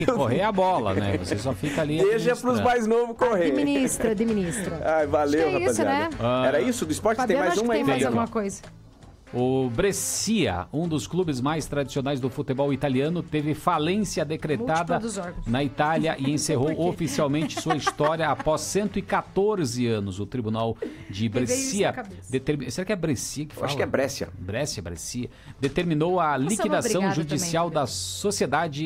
Correr a bola, né? Você só fica ali. Deixa pros mais novos correr. Administra. Ai, valeu, acho que é rapaziada. isso, né? Era isso do esporte? Fabiano, Tem mais acho um que aí, tem mais Fabiano? alguma coisa. O Brescia, um dos clubes mais tradicionais do futebol italiano, teve falência decretada na Itália e encerrou oficialmente sua história após 114 anos. O Tribunal de Brescia será que é Brescia que fala? Acho que é Brescia. Brescia. Determinou a liquidação judicial da sociedade